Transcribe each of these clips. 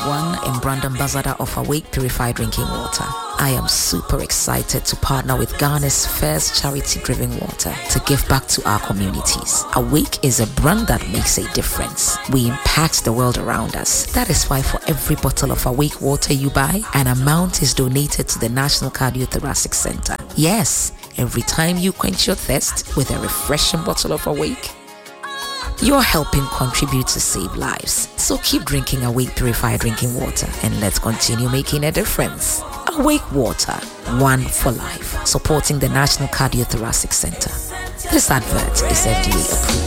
one and brand ambassador of Awake Purified Drinking Water. I am super excited to partner with Ghana's first charity-driven water to give back to our communities. Awake is a brand that makes a difference. We impact the world around us. That is why for every bottle of Awake water you buy, an amount is donated to the National Cardiothoracic Center. Yes, every time you quench your thirst with a refreshing bottle of Awake, you're helping contribute to save lives. So keep drinking Awake Purified Drinking Water and let's continue making a difference. Awake Water, one for life, supporting the National Cardiothoracic Center. This advert is FDA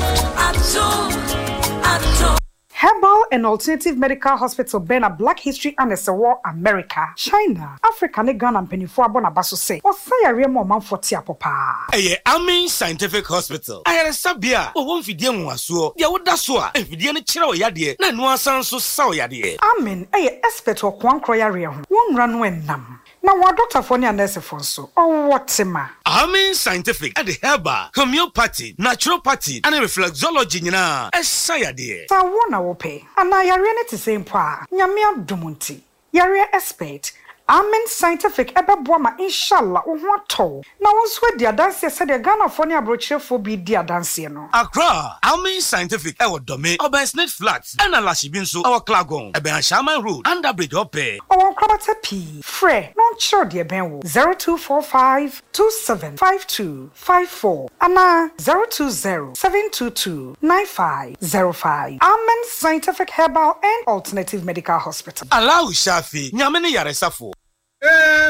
approved. Herbal and Alternative Medical Hospital Ben a Black History and War America, China, Africa ne Ghana mpenifo abona baso say. Osaya remo manfo tia popa. Amin Scientific Hospital. Ayere sabia, wo mfidie nwaso. Dia woda so a, mfidie ne kire oyade na no asan so sa oyade. Amen, expert wo kwankro yare ho. Wonra no enam. Na wa doctor for ne nurse for so. Owotima. Amin Scientific at the herbal, homeopathy, naturopathy, and reflexology nyina. Esayade. Sa wona wo pe. Ana yare ne te same pa. Nyame adumunti. Yare expert. Amen Scientific ebeboama inshallah ohwato na wonso dia dance se de Ghana for ne abrochefo bi dia dance no Accra Amen Scientific e wodome Obansnet Flats and Alashi binso our Klagon e ben Shaman Road under bridge ope o kwabata p frɛ non sure de ben wo 0245 275254 ana 020 722 9505 Amen Scientific Herbal and Alternative Medical Hospital. Allow Shafi nyame ne yaresafo